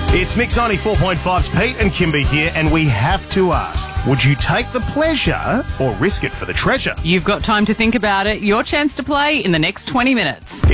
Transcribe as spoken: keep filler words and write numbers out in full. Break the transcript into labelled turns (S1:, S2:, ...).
S1: It's Mixoni four point five's Pete and Kimber here, and we have to ask, would you take the pleasure or risk it for the treasure?
S2: You've got time to think about it. Your chance to play in the next twenty minutes.